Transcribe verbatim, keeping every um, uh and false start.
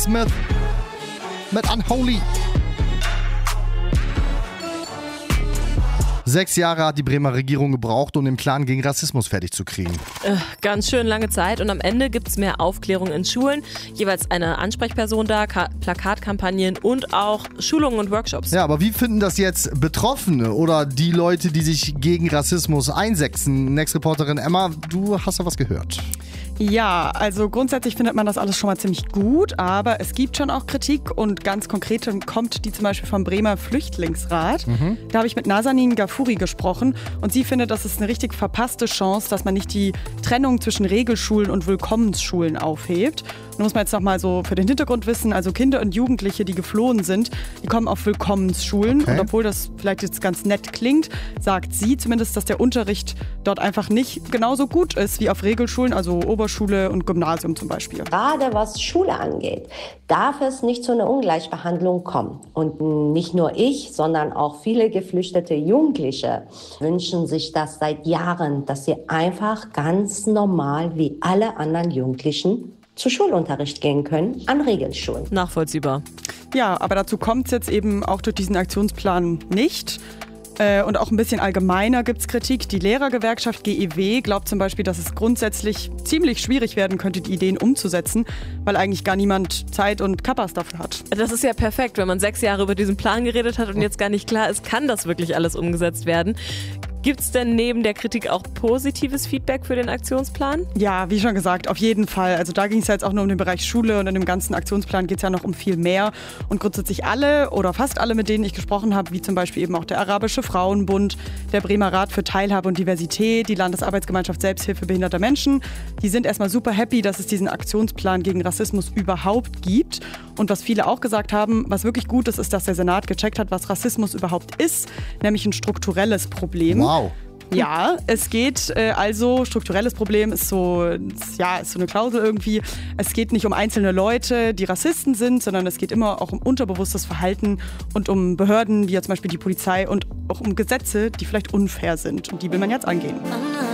Smith mit Unholy. Sechs Jahre hat die Bremer Regierung gebraucht, um den Plan gegen Rassismus fertig zu kriegen. Äh, ganz schön lange Zeit und am Ende gibt es mehr Aufklärung in Schulen, jeweils eine Ansprechperson da, Ka- Plakatkampagnen und auch Schulungen und Workshops. Ja, aber wie finden das jetzt Betroffene oder die Leute, die sich gegen Rassismus einsetzen? Next-Reporterin Emma, du hast ja was gehört. Ja, also grundsätzlich findet man das alles schon mal ziemlich gut, aber es gibt schon auch Kritik und ganz konkret kommt die zum Beispiel vom Bremer Flüchtlingsrat. Mhm. Da habe ich mit Nazanin Ghafouri gesprochen und sie findet, das ist eine richtig verpasste Chance, dass man nicht die Trennung zwischen Regelschulen und Willkommensschulen aufhebt. Da muss man jetzt noch mal so für den Hintergrund wissen, also Kinder und Jugendliche, die geflohen sind, die kommen auf Willkommensschulen. Okay. Und obwohl das vielleicht jetzt ganz nett klingt, sagt sie zumindest, dass der Unterricht dort einfach nicht genauso gut ist wie auf Regelschulen, also Oberschule und Gymnasium zum Beispiel. Gerade was Schule angeht, darf es nicht zu einer Ungleichbehandlung kommen. Und nicht nur ich, sondern auch viele geflüchtete Jugendliche wünschen sich das seit Jahren, dass sie einfach ganz normal wie alle anderen Jugendlichen zu Schulunterricht gehen können an Regelschulen. Nachvollziehbar. Ja, aber dazu kommt es jetzt eben auch durch diesen Aktionsplan nicht. Und auch ein bisschen allgemeiner gibt es Kritik. Die Lehrergewerkschaft G E W glaubt zum Beispiel, dass es grundsätzlich ziemlich schwierig werden könnte, die Ideen umzusetzen, weil eigentlich gar niemand Zeit und Kappas dafür hat. Das ist ja perfekt, wenn man sechs Jahre über diesen Plan geredet hat und jetzt gar nicht klar ist, kann das wirklich alles umgesetzt werden. Gibt es denn neben der Kritik auch positives Feedback für den Aktionsplan? Ja, wie schon gesagt, auf jeden Fall. Also da ging es ja jetzt auch nur um den Bereich Schule und in dem ganzen Aktionsplan geht es ja noch um viel mehr. Und grundsätzlich alle oder fast alle, mit denen ich gesprochen habe, wie zum Beispiel eben auch der Arabische Frauenbund, der Bremer Rat für Teilhabe und Diversität, die Landesarbeitsgemeinschaft Selbsthilfe behinderter Menschen, die sind erstmal super happy, dass es diesen Aktionsplan gegen Rassismus überhaupt gibt. Und was viele auch gesagt haben, was wirklich gut ist, ist, dass der Senat gecheckt hat, was Rassismus überhaupt ist, nämlich ein strukturelles Problem. Wow. Ja, es geht äh, also, strukturelles Problem ist so, ja, ist so eine Klausel irgendwie. Es geht nicht um einzelne Leute, die Rassisten sind, sondern es geht immer auch um unterbewusstes Verhalten und um Behörden, wie ja zum Beispiel die Polizei und auch um Gesetze, die vielleicht unfair sind. Und die will man jetzt angehen.